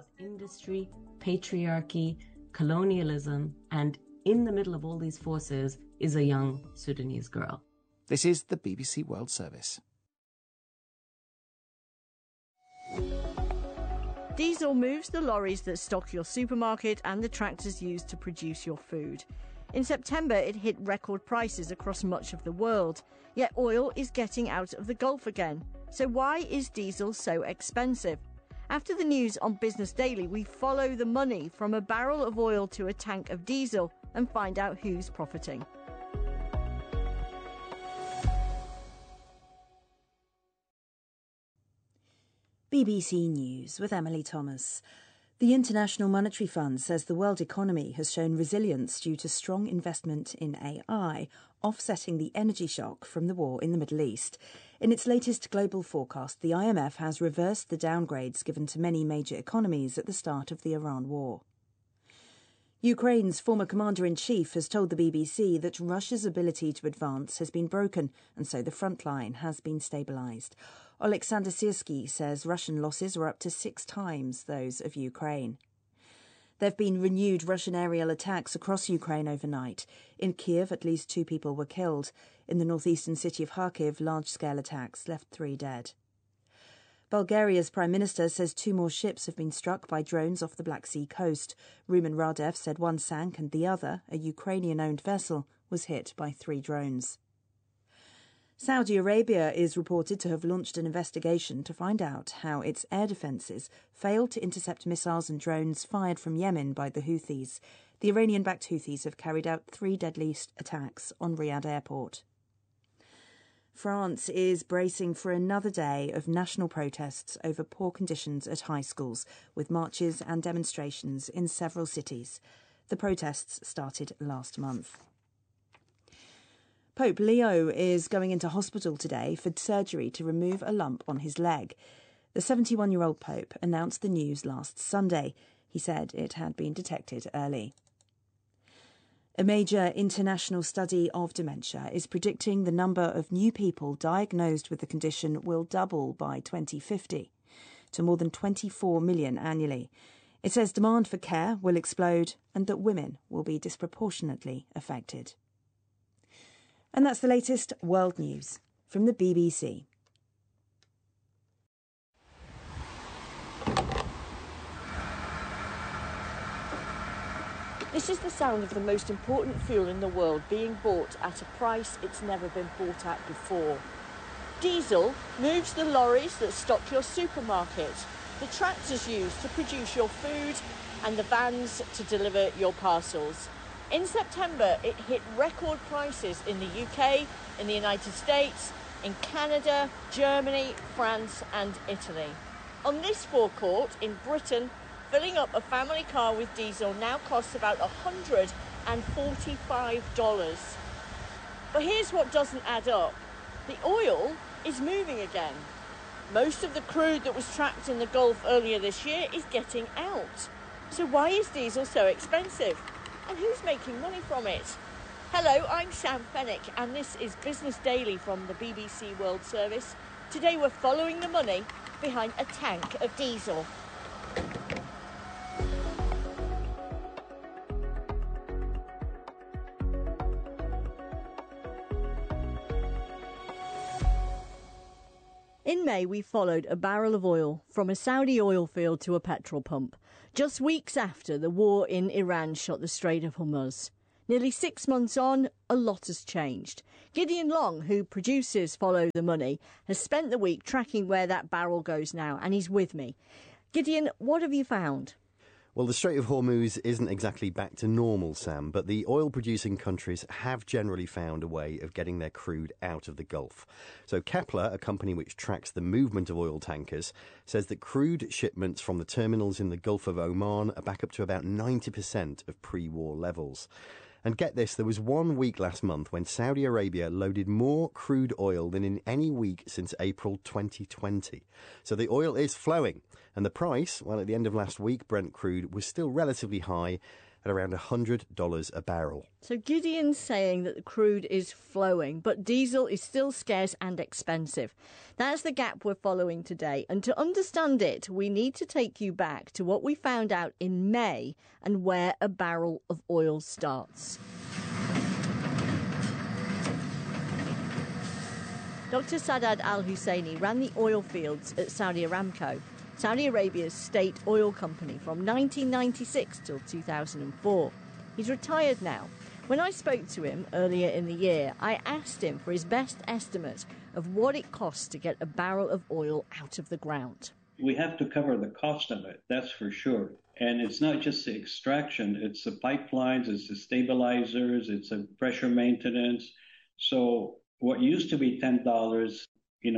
across industry, patriarchy, colonialism, and in the middle of all these forces is a young Sudanese girl. This is the BBC World Service. Diesel moves the lorries that stock your supermarket and the tractors used to produce your food. In September, it hit record prices across much of the world. Yet oil is getting out of the Gulf again. So why is diesel so expensive? After the news on Business Daily, we follow the money from a barrel of oil to a tank of diesel and find out who's profiting. BBC News with Emily Thomas. The International Monetary Fund says the world economy has shown resilience due to strong investment in AI, offsetting the energy shock from the war in the Middle East. In its latest global forecast, the IMF has reversed the downgrades given to many major economies at the start of the Iran war. Ukraine's former commander-in-chief has told the BBC that Russia's ability to advance has been broken, and so the front line has been stabilised. Oleksandr Syrskyi says Russian losses are up to 6 times those of Ukraine. There have been renewed Russian aerial attacks across Ukraine overnight. In Kiev, at least 2 people were killed. In the northeastern city of Kharkiv, large-scale attacks left 3 dead. Bulgaria's Prime Minister says 2 more ships have been struck by drones off the Black Sea coast. Rumen Radev said one sank and the other, a Ukrainian-owned vessel, was hit by 3 drones. Saudi Arabia is reported to have launched an investigation to find out how its air defences failed to intercept missiles and drones fired from Yemen by the Houthis. The Iranian-backed Houthis have carried out 3 deadly attacks on Riyadh airport. France is bracing for another day of national protests over poor conditions at high schools, with marches and demonstrations in several cities. The protests started last month. Pope Leo is going into hospital today for surgery to remove a lump on his leg. The 71-year-old Pope announced the news last Sunday. He said it had been detected early. A major international study of dementia is predicting the number of new people diagnosed with the condition will double by 2050 to more than 24 million annually. It says demand for care will explode and that women will be disproportionately affected. And that's the latest world news from the BBC. This is the sound of the most important fuel in the world being bought at a price it's never been bought at before. Diesel moves the lorries that stock your supermarket, the tractors used to produce your food, and the vans to deliver your parcels. In September, it hit record prices in the UK, in the United States, in Canada, Germany, France and Italy. On this forecourt in Britain, filling up a family car with diesel now costs about $145. But here's what doesn't add up. The oil is moving again. Most of the crude that was trapped in the Gulf earlier this year is getting out. So why is diesel so expensive? And who's making money from it? Hello, I'm Sam Fennick, and this is Business Daily from the BBC World Service. Today we're following the money behind a tank of diesel. In May, we followed a barrel of oil from a Saudi oil field to a petrol pump, just weeks after the war in Iran shut the Strait of Hormuz. Nearly 6 months on, a lot has changed. Gideon Long, who produces Follow the Money, has spent the week tracking where that barrel goes now, and he's with me. Gideon, what have you found? Well, the Strait of Hormuz isn't exactly back to normal, Sam, but the oil-producing countries have generally found a way of getting their crude out of the Gulf. So Kepler, a company which tracks the movement of oil tankers, says that crude shipments from the terminals in the Gulf of Oman are back up to about 90% of pre-war levels. And get this, there was 1 week last month when Saudi Arabia loaded more crude oil than in any week since April 2020. So the oil is flowing. And the price, well, at the end of last week, Brent crude was still relatively high at around $100 a barrel. So Gideon's saying that the crude is flowing, but diesel is still scarce and expensive. That's the gap we're following today. And to understand it, we need to take you back to what we found out in May and where a barrel of oil starts. Dr. Saadad Al-Husseini ran the oil fields at Saudi Aramco, Saudi Arabia's state oil company, from 1996 till 2004. He's retired now. When I spoke to him earlier in the year, I asked him for his best estimate of what it costs to get a barrel of oil out of the ground. We have to cover the cost of it, that's for sure. And it's not just the extraction, it's the pipelines, it's the stabilizers, it's the pressure maintenance. So what used to be $10, in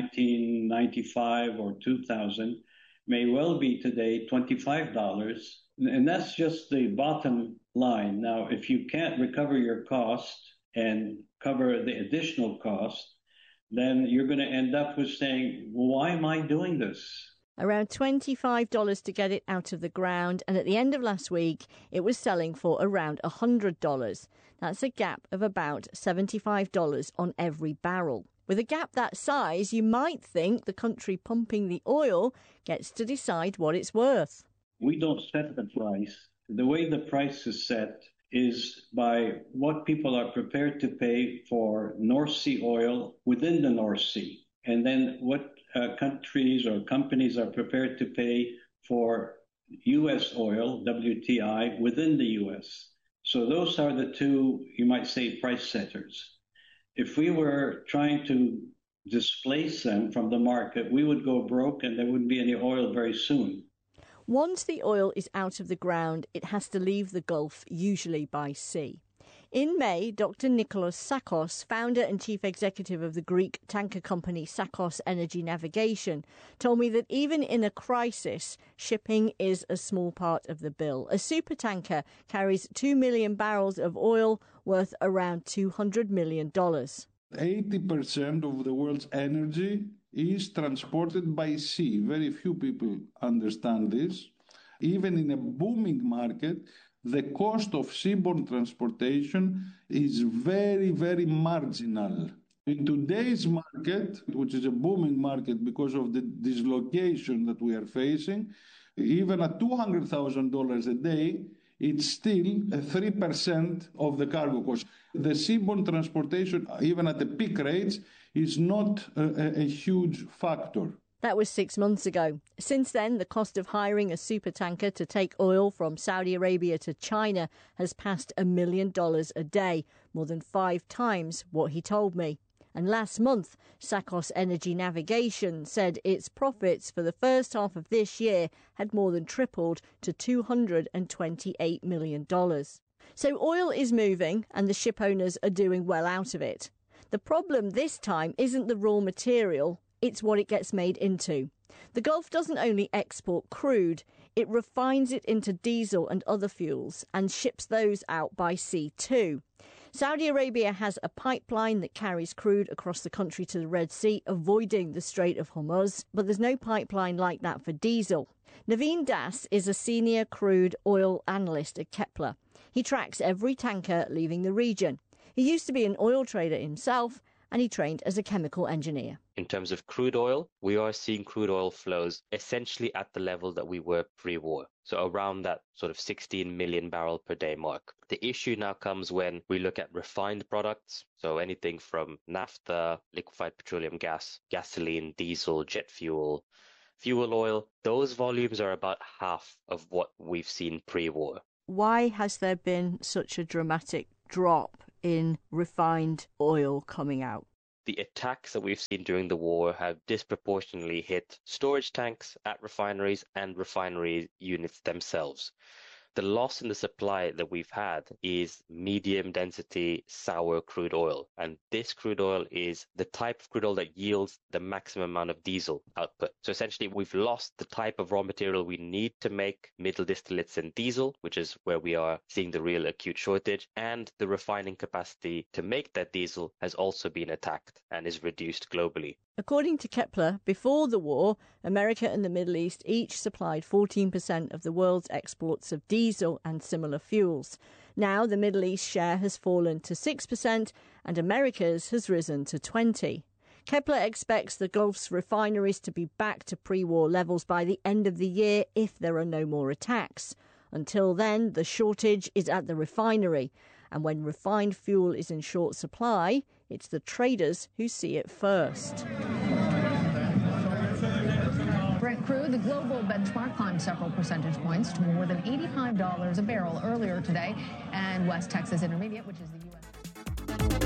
1995 or 2000 may well be today $25. And that's just the bottom line. Now, if you can't recover your cost and cover the additional cost, then you're going to end up with saying, well, why am I doing this? Around $25 to get it out of the ground, and at the end of last week, it was selling for around $100. That's a gap of about $75 on every barrel. With a gap that size, you might think the country pumping the oil gets to decide what it's worth. We don't set the price. The way the price is set is by what people are prepared to pay for North Sea oil within the North Sea, and then what countries or companies are prepared to pay for U.S. oil, WTI, within the U.S. So those are the two, you might say, price setters. If we were trying to displace them from the market, we would go broke and there wouldn't be any oil very soon. Once the oil is out of the ground, it has to leave the Gulf, usually by sea. In May, Dr. Nikolaos Tsakos, founder and chief executive of the Greek tanker company Tsakos Energy Navigation, told me that even in a crisis, shipping is a small part of the bill. A supertanker carries 2 million barrels of oil worth around $200 million. 80% of the world's energy is transported by sea. Very few people understand this. Even in a booming market, the cost of seaborne transportation is very, very marginal. In today's market, which is a booming market because of the dislocation that we are facing, even at $200,000 a day, it's still 3% of the cargo cost. The seaborne transportation, even at the peak rates, is not a huge factor. That was 6 months ago. Since then, the cost of hiring a supertanker to take oil from Saudi Arabia to China has passed $1 million a day, more than 5 times what he told me. And last month, Tsakos Energy Navigation said its profits for the first half of this year had more than tripled to $228 million. So oil is moving and the ship owners are doing well out of it. The problem this time isn't the raw material, it's what it gets made into. The Gulf doesn't only export crude, it refines it into diesel and other fuels and ships those out by sea too. Saudi Arabia has a pipeline that carries crude across the country to the Red Sea, avoiding the Strait of Hormuz, but there's no pipeline like that for diesel. Naveen Das is a senior crude oil analyst at Kepler. He tracks every tanker leaving the region. He used to be an oil trader himself, and he trained as a chemical engineer. In terms of crude oil, we are seeing crude oil flows essentially at the level that we were pre-war, so around that sort of 16 million barrel per day mark. The issue now comes when we look at refined products, so anything from naphtha, liquefied petroleum gas, gasoline, diesel, jet fuel, fuel oil. Those volumes are about half of what we've seen pre-war. Why has there been such a dramatic drop in refined oil coming out? The attacks that we've seen during the war have disproportionately hit storage tanks at refineries and refinery units themselves. The loss in the supply that we've had is medium density sour crude oil. And this crude oil is the type of crude oil that yields the maximum amount of diesel output. So essentially, we've lost the type of raw material we need to make middle distillates and diesel, which is where we are seeing the real acute shortage. And the refining capacity to make that diesel has also been attacked and is reduced globally. According to Kepler, before the war, America and the Middle East each supplied 14% of the world's exports of diesel diesel and similar fuels. Now the Middle East share has fallen to 6% and America's has risen to 20%. Kepler expects the Gulf's refineries to be back to pre-war levels by the end of the year if there are no more attacks. Until then, the shortage is at the refinery. And when refined fuel is in short supply, it's the traders who see it first. Brent crude, the global benchmark, climbed several percentage points to more than $85 a barrel earlier today. And West Texas Intermediate, which is the U.S.